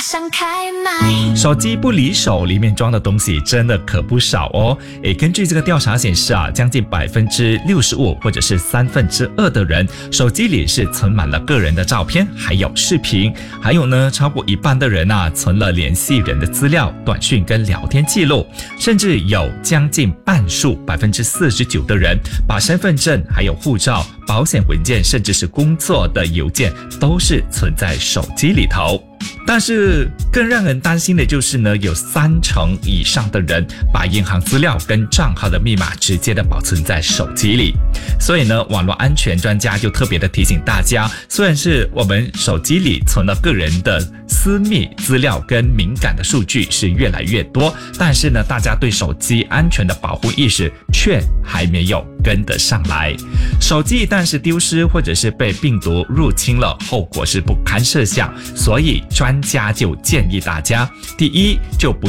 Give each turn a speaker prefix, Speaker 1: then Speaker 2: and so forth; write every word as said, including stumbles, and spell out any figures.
Speaker 1: 上开麦。
Speaker 2: 手机不离手，里面装的东西真的可不少哦。诶，根据这个调查显示啊，将近百分之六十五或者是三分之二的人，手机里是存满了个人的照片，还有视频，还有呢，超过一半的人啊，存了联系人的资料、短讯跟聊天记录，甚至有将近半数百分之四十九的人，把身份证、还有护照、保险文件，甚至是工作的邮件，都是存在手机里头。但是更让人担心的就是呢，有三成以上的人把银行资料跟账号的密码直接的保存在手机里。所以呢，网络安全专家就特别的提醒大家，虽然是我们手机里存了个人的私密资料跟敏感的数据是越来越多，但是呢，大家对手机安全的保护意识却还没有跟得上来。手机一旦是丢失或者是被病毒入侵了，后果是不堪设想。所以专家就建议大家，第一，就不